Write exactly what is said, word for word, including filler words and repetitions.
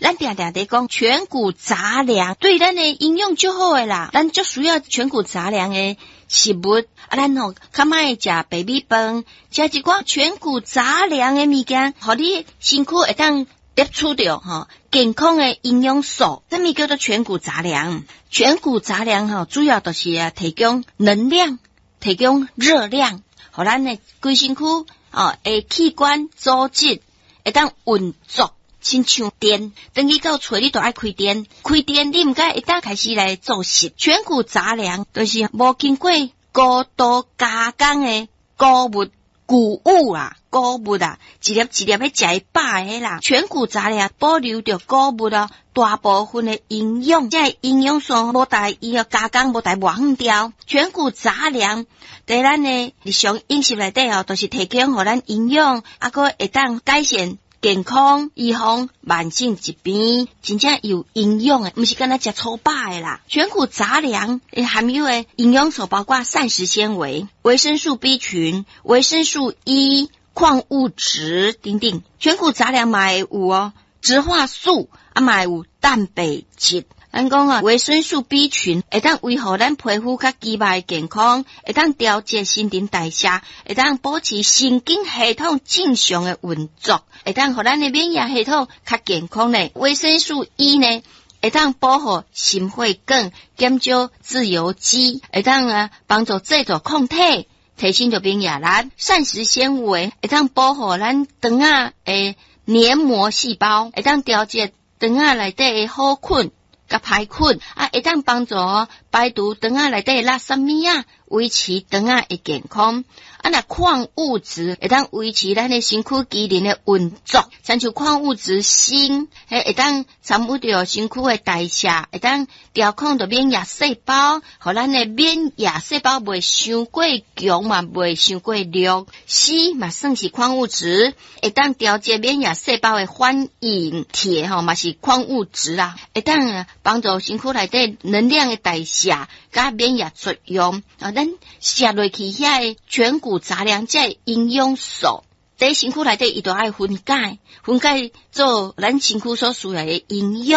咱定定在讲全谷杂粮，对咱的营养就好诶啦。咱就需要全谷杂粮诶食物，啊，咱吼较莫食白米饭，食一寡全谷杂粮诶物件，互你身躯会当摄取到吼健康诶营养素。什么叫做全谷杂粮？全谷杂粮吼，主要就是啊提供能量，提供热量，互咱诶规身躯哦诶器官组织会当运作。亲像电，等于到厝你都爱开电，开电你唔该一旦开始来做事。全谷杂粮就是无经过高度加工的谷物、谷物啊，谷物啊，一粒一粒要食会饱的啦。全谷杂粮保留着谷物咯，大部分的营养，即系营养素无大伊个加工无大忘掉。全谷杂粮在咱的日常饮食内底哦，都是提供互咱营养，啊个会当改善。健康预防慢性疾病，真正有营养诶，不是干那食粗饱诶啦。全谷杂粮含有诶营养素包括膳食纤维、维生素 B 群、维生素 E、矿物质等等。全谷杂粮嘛会有哦，植化素啊嘛会有蛋白质。咱讲啊，维生素 B 群会当维护咱皮肤较肌肉健康，会当调节新陈代谢，会当保持神经系统正常的运作，会当互咱的免疫系统较健康呢。维生素 E 呢，会当保护心血管，减少自由基，会当啊帮助制造抗体，提升着免疫力。膳食纤维会当保护咱肠仔的黏膜细胞，会当调节肠仔内底的好菌。甲排菌啊，会当帮助排除肠仔内底垃圾物啊，维持肠仔的健康。啊，那矿物质会当维持咱的身躯机能的运作，像像矿物质锌，迄会当参与着身躯的代谢，会当调控着免疫细胞，互咱的免疫细胞袂伤过强嘛，袂伤过弱。锌嘛算是矿物质，会当调节免疫细胞的反应。铁吼嘛是矿物质啦，会当帮助身躯内底能量的代谢，甲免疫作用。啊，咱食落去遐全谷杂粮这营养素，在身躯内底伊就爱分解，分解做咱身躯所需要的营养。